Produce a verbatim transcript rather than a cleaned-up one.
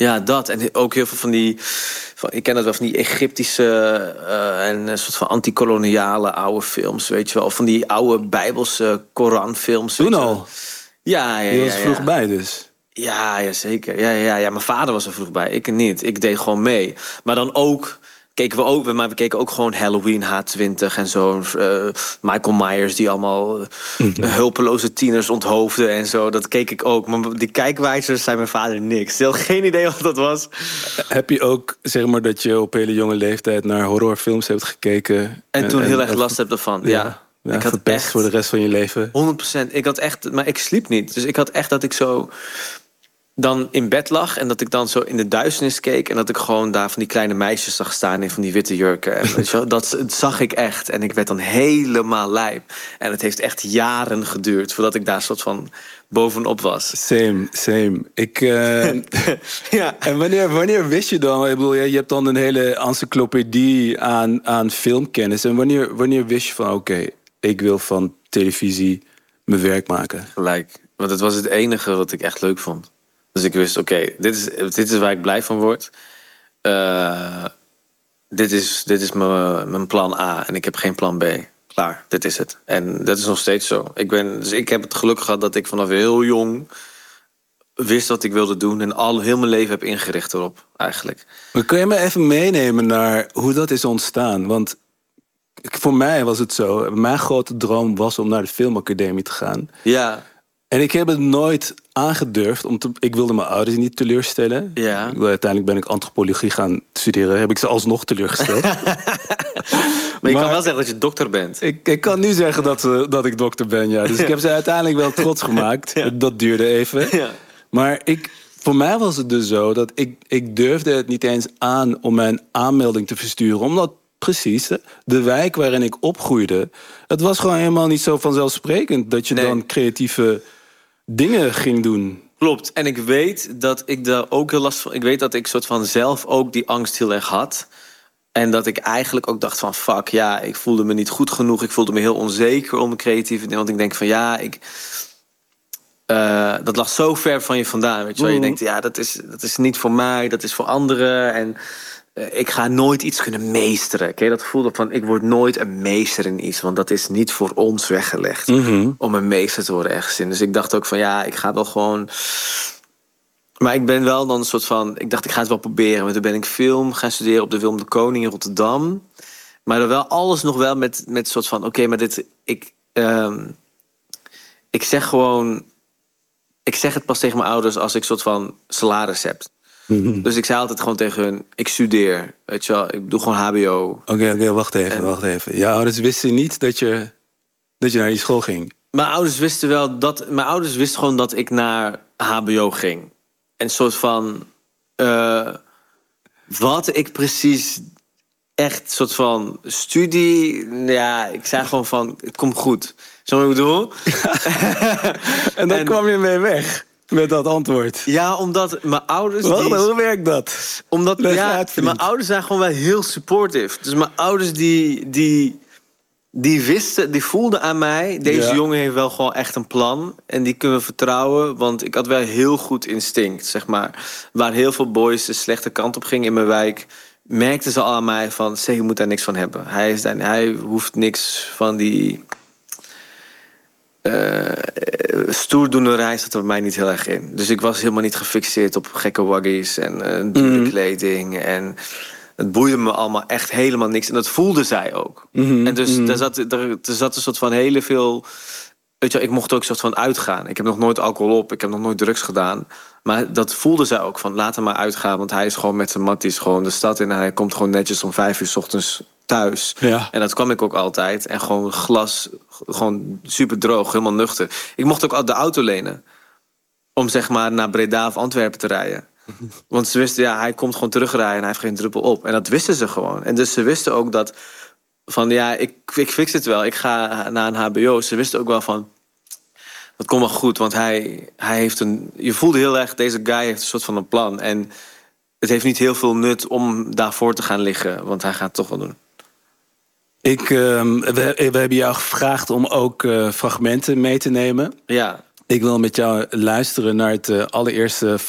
Ja, dat. En ook heel veel van die... Van, ik ken dat wel van die Egyptische... Uh, en een soort van anti-koloniale oude films, weet je wel. Of van die oude Bijbelse Koranfilms. Toen al? Ja, ja, ja. Je was ja, vroeg ja. bij dus? Ja, ja, zeker. Ja, ja, ja. Mijn vader was er vroeg bij. Ik niet. Ik deed gewoon mee. Maar dan ook... Keken we ook, maar we keken ook gewoon Halloween H twintig en zo. Uh, Michael Myers die allemaal uh, mm-hmm. hulpeloze tieners onthoofden en zo. Dat keek ik ook. Maar die kijkwijzers zei mijn vader niks. Hij had geen idee wat dat was. Heb je ook, zeg maar, dat je op hele jonge leeftijd naar horrorfilms hebt gekeken? En, en toen heel en, erg last hebt ervan, ja. ja. ja ik had echt voor de rest van je leven. honderd procent. Ik had echt, maar ik sliep niet. Dus ik had echt dat ik zo... dan in bed lag en dat ik dan zo in de duisternis keek... en dat ik gewoon daar van die kleine meisjes zag staan... in van die witte jurken. En, weet je wel, dat, dat zag ik echt. En ik werd dan helemaal lijp. En het heeft echt jaren geduurd... voordat ik daar soort van bovenop was. Same, same. Ik, uh... ja. En wanneer, wanneer wist je dan... Ik bedoel, je hebt dan een hele encyclopedie aan, aan filmkennis. En wanneer, wanneer wist je van... oké, okay, ik wil van televisie mijn werk maken? Gelijk. Want het was het enige wat ik echt leuk vond. Dus ik wist, oké, okay, dit, is, dit is waar ik blij van word. Uh, dit is, dit is mijn, mijn plan A en ik heb geen plan B. Klaar, dit is het. En dat is nog steeds zo. Ik ben, dus ik heb het geluk gehad dat ik vanaf heel jong... wist wat ik wilde doen en al heel mijn leven heb ingericht erop, eigenlijk. Maar kun je me even meenemen naar hoe dat is ontstaan? Want voor mij was het zo. Mijn grote droom was om naar de filmacademie te gaan. Ja. En ik heb het nooit aangedurfd. Om te, ik wilde mijn ouders niet teleurstellen. Ja. Uiteindelijk ben ik antropologie gaan studeren. Heb ik ze alsnog teleurgesteld. maar je maar, kan wel zeggen dat je dokter bent. Ik, ik kan nu zeggen dat, uh, dat ik dokter ben, ja. Dus ja. ik heb ze uiteindelijk wel trots gemaakt. Ja. Dat duurde even. Ja. Maar ik, voor mij was het dus zo dat ik, ik durfde het niet eens aan... om mijn aanmelding te versturen. Omdat precies de wijk waarin ik opgroeide... het was gewoon helemaal niet zo vanzelfsprekend... dat je nee. dan creatieve... dingen ging doen. Klopt. En ik weet dat ik daar ook heel last van... Ik weet dat ik soort van zelf ook die angst heel erg had. En dat ik eigenlijk ook dacht van... fuck, ja, ik voelde me niet goed genoeg. Ik voelde me heel onzeker om creatief... Want ik denk van, ja, ik... Uh, dat lag zo ver van je vandaan, weet je wel. Mm. Je denkt, ja, dat is, dat is niet voor mij, dat is voor anderen. En uh, ik ga nooit iets kunnen meesteren. Oké, dat gevoel van, ik word nooit een meester in iets. Want dat is niet voor ons weggelegd. Mm-hmm. Om een meester te worden ergens in. Dus ik dacht ook van, ja, ik ga wel gewoon... Maar ik ben wel dan een soort van... Ik dacht, ik ga het wel proberen. Want toen ben ik film gaan studeren op de Willem de Koning in Rotterdam. Maar dan wel alles nog wel met, met een soort van... Oké, okay, maar dit... Ik, um, ik zeg gewoon... Ik zeg het pas tegen mijn ouders als ik soort van salaris heb. Mm-hmm. Dus ik zei altijd gewoon tegen hun... Ik studeer, weet je wel. Ik doe gewoon H B O. Oké, okay, okay, wacht even, en... wacht even. Jouw ouders wisten niet dat je, dat je naar die school ging? Mijn ouders wisten wel dat... Mijn ouders wisten gewoon dat ik naar H B O ging. En soort van... Uh, wat ik precies... Echt soort van studie... Ja, ik zei gewoon van... Het komt goed. Zo wat ik bedoel? en dan en, kwam je mee weg met dat antwoord. Ja, omdat mijn ouders... Wat, die, hoe werkt dat? Omdat ja, uit, mijn ouders zijn gewoon wel heel supportive. Dus mijn ouders die, die, die wisten, die voelden aan mij... Deze ja. jongen heeft wel gewoon echt een plan. En die kunnen we vertrouwen. Want ik had wel heel goed instinct, zeg maar. Waar heel veel boys de slechte kant op gingen in mijn wijk... merkten ze al aan mij van... Zeg, je moet daar niks van hebben. Hij, is daar, hij hoeft niks van die... Uh, stoerdoenerij zat er bij mij niet heel erg in. Dus ik was helemaal niet gefixeerd op gekke waggies en uh, dure mm. kleding. En het boeide me allemaal echt helemaal niks. En dat voelde zij ook. Mm-hmm. En dus mm. er, zat, er, er zat een soort van hele veel... Weet je, ik mocht ook een soort van uitgaan. Ik heb nog nooit alcohol op, ik heb nog nooit drugs gedaan. Maar dat voelde zij ook van, laat hem maar uitgaan. Want hij is gewoon met zijn matties gewoon de stad in. En hij komt gewoon netjes om vijf uur 's ochtends thuis. Ja. En dat kwam ik ook altijd. En gewoon glas, gewoon super droog, helemaal nuchter. Ik mocht ook de auto lenen. Om zeg maar naar Breda of Antwerpen te rijden. Want ze wisten, ja, hij komt gewoon terugrijden en hij heeft geen druppel op. En dat wisten ze gewoon. En dus ze wisten ook dat... van ja, ik, ik fix het wel. Ik ga naar een H B O. Ze wisten ook wel van... dat komt wel goed, want hij, hij heeft een... Je voelde heel erg, deze guy heeft een soort van een plan. En het heeft niet heel veel nut om daarvoor te gaan liggen. Want hij gaat het toch wel doen. Ik, uh, we, we hebben jou gevraagd om ook uh, fragmenten mee te nemen. Ja. Ik wil met jou luisteren naar het uh, allereerste